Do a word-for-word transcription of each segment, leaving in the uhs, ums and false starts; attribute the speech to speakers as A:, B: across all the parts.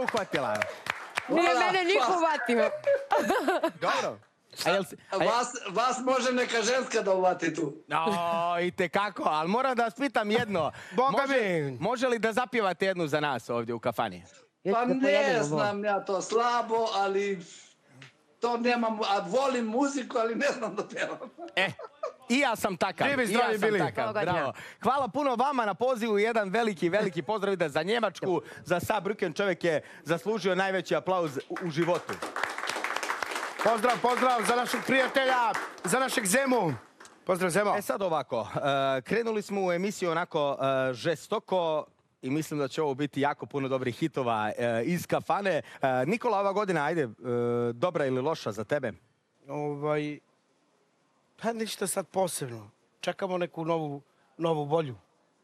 A: uhvatila.
B: Nije mene niko uhvatio.
A: Dobro.
C: Vas, vas može neka ženska da uvati tu.
A: O, i tekako, ali moram da vas pitam jedno. Može, može li da zapjevate jednu za nas ovdje u kafani?
C: Pa ne znam ja to slabo, ali to nemam, a volim muziku, ali ne znam da pevam.
A: E, i ja sam takav.
D: Živi,
A: I
D: zdravi
A: ja sam
D: bili.
A: takav, bravo. Hvala puno vama na pozivu, jedan veliki, veliki pozdrav ide za Njemačku, za Saarbrücken, čovjek je zaslužio najveći aplauz u, u životu.
D: Pozdrav, pozdrav za našeg prijatelja, za našeg Zemu. Pozdrav, Zemo.
A: E sad ovako, uh, krenuli smo u emisiju onako uh, žestoko i mislim da će ovo biti jako puno dobrih hitova uh, iz kafane. Uh, Nikola, ova godina, ajde, uh, dobra ili loša za tebe?
D: Ovaj, pa ništa sad posebno. Čekamo neku novu, novu bolju.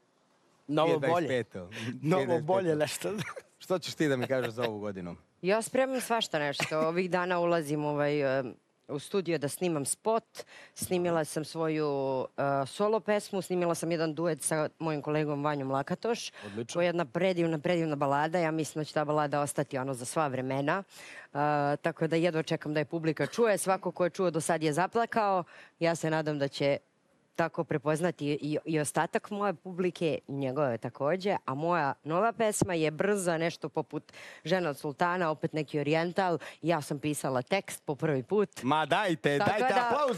D: Novo bolje. Novo bolje nešto.
A: Što ćeš ti da mi kažeš za ovu godinu?
B: Ja spremam svašta nešto. Ovih dana ulazim ovaj, u studio da snimam spot. Snimila sam svoju uh, solo pesmu, snimila sam jedan duet sa mojim kolegom Vanjom Lakatoš.
A: Odlično.
B: To je jedna predivna, predivna balada. Ja mislim da će ta balada ostati ono za sva vremena. Uh, tako da jedva čekam da je publika čuje. Svako ko je čuo do sad je zaplakao. Ja se nadam da će tako prepoznati i, i ostatak moje publike, njegove također, a moja nova pesma je brza, nešto poput Žena od sultana, opet neki orijental. Ja sam pisala tekst po prvi put.
A: Ma dajte, tako dajte da, aplauz.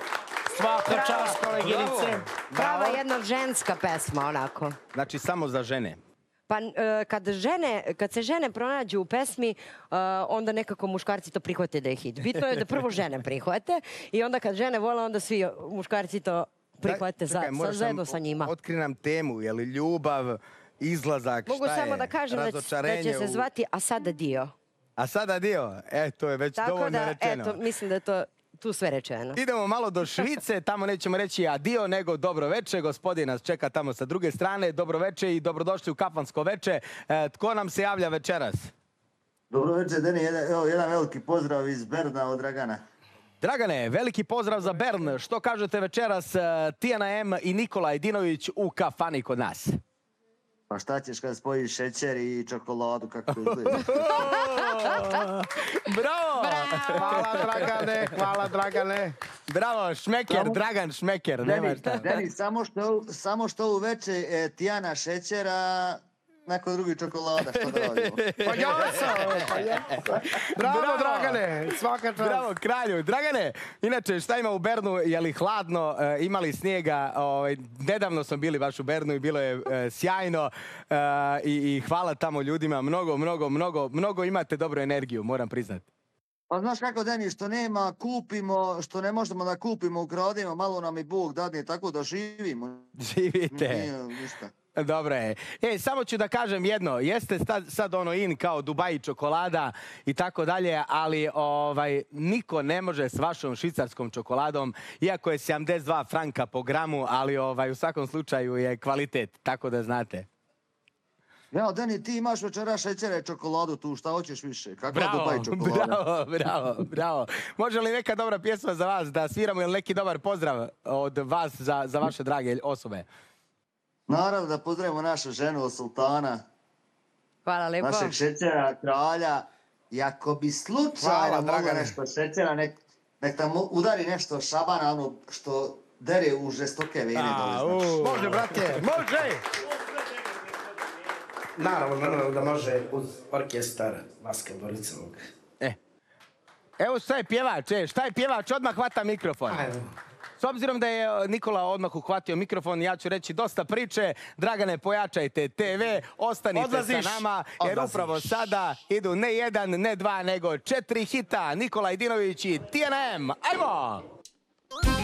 D: Svaka čast, koleginice.
B: Prava jedna ženska pesma, onako.
A: Znači, samo za žene.
B: Pa kad, žene, kad se žene pronađu u pesmi, onda nekako muškarci to prihvate da je hit. Bitno je da prvo žene prihvate i onda kad žene vole, onda svi muškarci to prihvate za, sa, zajedno sa njima.
A: Otkri nam temu, je li ljubav, izlazak,
B: Mogu
A: šta je,
B: samo da kažem da, da će se zvati A sada dio.
A: A sada dio? E, to je već
B: tako
A: dovoljno
B: da,
A: rečeno.
B: Tako da, mislim da je to tu sve rečeno.
A: Idemo malo do Švice, tamo nećemo reći adio, nego dobro veče. Gospodin nas čeka tamo sa druge strane. Dobro veče i dobrodošli u kafansko veče. E, tko nam se javlja večeras?
E: Dobro večer, Deni. Jedan, evo, jedan veliki pozdrav iz Berna od Dragana.
A: Dragane, veliki pozdrav za Bern. Što kažete večeras Tijana M i Nikola Edinović u kafani kod nas?
E: Pa šta ćeš kad spojiš šećer i čokoladu, kako to izgleda?
A: Bravo!
D: Hvala, Dragane, hvala, Dragane.
A: Bravo, Šmeker, samo, Dragan Šmeker, nema šta.
E: Deni, samo što, samo što uveče e, Tijana šećera, neko drugi čokolada, što da radimo.
D: Pa ja sam, pa ja sam. Bravo, Bravo, Dragane, svaka čast.
A: Bravo, kralju. Dragane, inače, šta ima u Bernu, je li hladno, e, imali snijega, ovaj, nedavno smo bili baš u Bernu i bilo je e, sjajno e, i, i hvala tamo ljudima, mnogo, mnogo, mnogo, mnogo imate dobru energiju, moram priznati.
E: Pa znaš kako, Deni, što nema, kupimo, što ne možemo da kupimo, ukradimo, malo nam i Bog dadne, tako da živimo.
A: Živite.
E: Nije ništa.
A: Dobro je. Ej, samo ću da kažem jedno, jeste sad, sad ono in kao Dubai čokolada i tako dalje, ali ovaj, niko ne može s vašom švicarskom čokoladom, iako je sedamdeset dva franka po gramu, ali ovaj, u svakom slučaju je kvalitet, tako da znate.
E: Ja, Deni, ti imaš večera šećera i čokoladu tu, šta hoćeš više? Kako
A: bravo,
E: Dubai čokolada?
A: Bravo, bravo, bravo. Može li neka dobra pjesma za vas da sviramo ili neki dobar pozdrav od vas za, za vaše drage osobe?
E: Naravno da pozdravimo našu ženu od sultana.
B: Hvala lepo.
E: Našeg šećera, kralja. I ako bi slučajno mogla nešto šećera, nek, nek tam udari nešto šabana, ono što dere u žestoke vene. Dole,
D: može, brate, može! Naravno, naravno da može uz orkestar Vaska Boricovog.
A: E. Evo šta je pjevač, e, šta je pjevač, odmah hvata mikrofon. Ajde. S obzirom da je Nikola odmah uhvatio mikrofon, ja ću reći dosta priče. Dragane, pojačajte te ve, ostanite Odlaziš. sa nama, jer Odlaziš. upravo sada idu ne jedan, ne dva, nego četiri hita. Nikola Edinović i Tijana M. Ajmo!